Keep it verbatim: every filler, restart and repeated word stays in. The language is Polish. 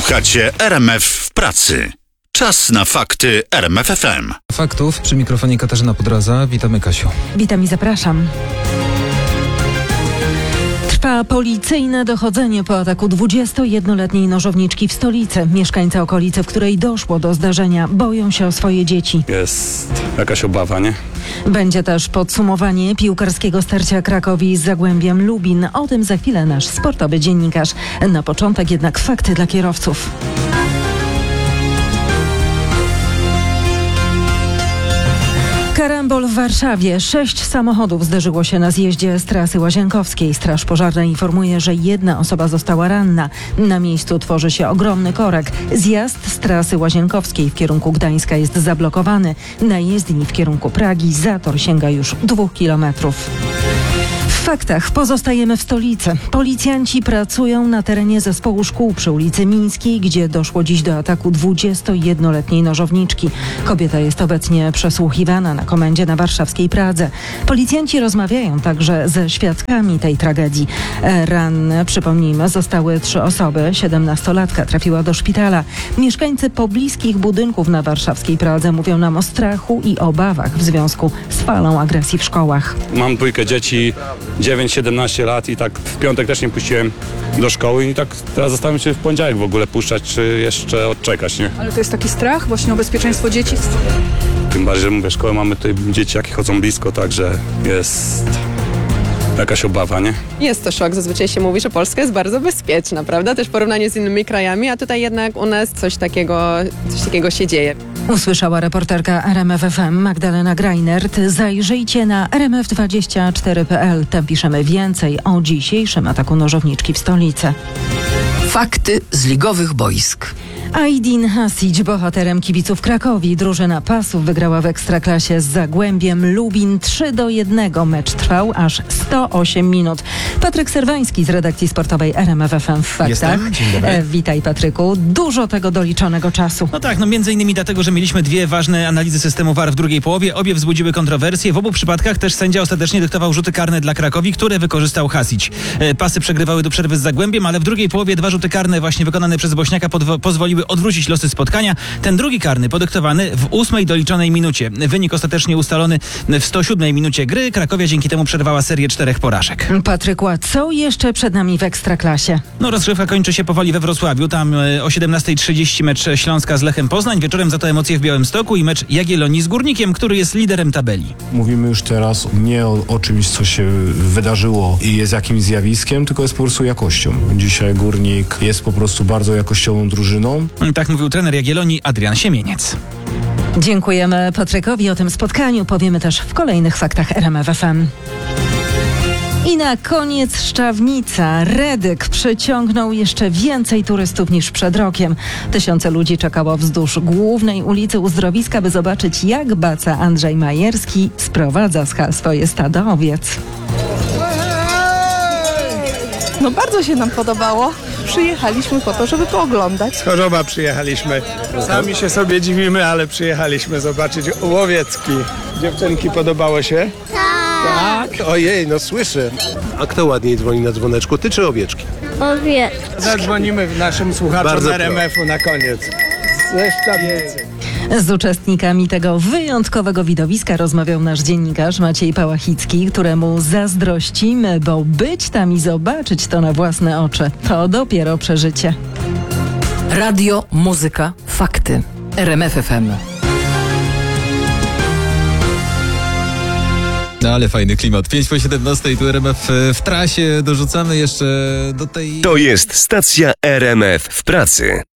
Słuchacie R M F w pracy. Czas na fakty R M F F M. Faktów przy mikrofonie Katarzyna Podroza. Witamy, Kasiu. Witam i zapraszam. Trwa policyjne dochodzenie po ataku dwudziestojednoletniej nożowniczki w stolicy. Mieszkańcy okolicy, w której doszło do zdarzenia, boją się o swoje dzieci. Jest jakaś obawa, nie? Będzie też podsumowanie piłkarskiego starcia Krakowi z Zagłębiem Lubin. O tym za chwilę nasz sportowy dziennikarz. Na początek jednak fakty dla kierowców. Karambol w Warszawie. Sześć samochodów zderzyło się na zjeździe z trasy Łazienkowskiej. Straż pożarna informuje, że jedna osoba została ranna. Na miejscu tworzy się ogromny korek. Zjazd z trasy Łazienkowskiej w kierunku Gdańska jest zablokowany. Na jezdni w kierunku Pragi zator sięga już dwóch kilometrów. W faktach pozostajemy w stolicy. Policjanci pracują na terenie zespołu szkół przy ulicy Mińskiej, gdzie doszło dziś do ataku dwudziestojednoletniej nożowniczki. Kobieta jest obecnie przesłuchiwana na komendzie na warszawskiej Pradze. Policjanci rozmawiają także ze świadkami tej tragedii. Ranne, przypomnijmy, zostały trzy osoby. Siedemnastolatka trafiła do szpitala. Mieszkańcy pobliskich budynków na warszawskiej Pradze mówią nam o strachu i obawach w związku z falą agresji w szkołach. Mam dwójkę dzieci, dziewięć siedemnaście lat i tak w piątek też nie puściłem do szkoły i tak teraz zastanawiam się w poniedziałek w ogóle puszczać, czy jeszcze odczekać, nie? Ale to jest taki strach właśnie o bezpieczeństwo dzieci? Tym bardziej, że mówię, szkołę mamy tutaj dzieci, jakie chodzą blisko, także jest jakaś obawa, nie? Jest to szok. Zazwyczaj się mówi, że Polska jest bardzo bezpieczna, prawda? Też w porównaniu z innymi krajami, a tutaj jednak u nas coś takiego, coś takiego się dzieje. Usłyszała reporterka R M F F M Magdalena Greinert. Zajrzyjcie na r m f dwadzieścia cztery kropka p l. Tam piszemy więcej o dzisiejszym ataku nożowniczki w stolicy. Fakty z ligowych boisk. Aydin Hasić, bohaterem kibiców Krakowi. Drużyna Pasów wygrała w Ekstraklasie z Zagłębiem Lubin trzy do jednego. Mecz trwał aż sto osiem minut. Patryk Serwański z redakcji sportowej R M F F M w Faktach. Jestem. Dzień dobry. E, witaj, Patryku. Dużo tego doliczonego czasu. No tak, no między innymi dlatego, że mieliśmy dwie ważne analizy systemu V A R w drugiej połowie. Obie wzbudziły kontrowersje. W obu przypadkach też sędzia ostatecznie dyktował rzuty karne dla Krakowi, które wykorzystał Hasić. E, pasy przegrywały do przerwy z Zagłębiem, ale w drugiej połowie dwa rzuty karne właśnie wykonane przez Bośniaka podwo- pozwoliły odwrócić losy spotkania. Ten drugi karny podyktowany w ósmej doliczonej minucie. Wynik ostatecznie ustalony w sto siódmej minucie gry. Krakowia dzięki temu przerwała serię czterech porażek. Patryku, a co jeszcze przed nami w Ekstraklasie? No rozgrywka kończy się powoli we Wrocławiu. Tam e, o siedemnasta trzydzieści mecz Śląska z Lechem Poznań. Wieczorem za to emocje w Białymstoku i mecz Jagiellonii z Górnikiem, który jest liderem tabeli. Mówimy już teraz nie o, o czymś, co się wydarzyło i jest jakimś zjawiskiem, tylko jest po prostu jakością. Dzisiaj Górnik jest po prostu bardzo jakościową drużyną. Tak mówił trener Jagiellonii Adrian Siemieniec. Dziękujemy Patrykowi. O tym spotkaniu powiemy też w kolejnych faktach R M F F M. I na koniec Szczawnica. Redyk przyciągnął jeszcze więcej turystów niż przed rokiem. Tysiące ludzi czekało wzdłuż głównej ulicy Uzdrowiska, by zobaczyć, jak baca Andrzej Majerski sprowadza swoje stado owiec. No bardzo się nam podobało. Przyjechaliśmy po to, żeby pooglądać. Z Chorzoba przyjechaliśmy. Sami się sobie dziwimy, ale przyjechaliśmy zobaczyć łowiecki. Dziewczynki, podobało się? Tak. Ojej, no słyszę. A kto ładniej dzwoni na dzwoneczku, ty czy owieczki? Owieczki. Zadzwonimy w naszym słuchaczom R M F-u na koniec. Ze Szczawnicy. Z uczestnikami tego wyjątkowego widowiska rozmawiał nasz dziennikarz Maciej Pałachicki, któremu zazdrościmy, bo być tam i zobaczyć to na własne oczy to dopiero przeżycie. Radio, muzyka, fakty. R M F F M. No ale fajny klimat. pięć po siedemnastej, tu R M F w trasie. Dorzucamy jeszcze do tej... To jest stacja R M F w pracy.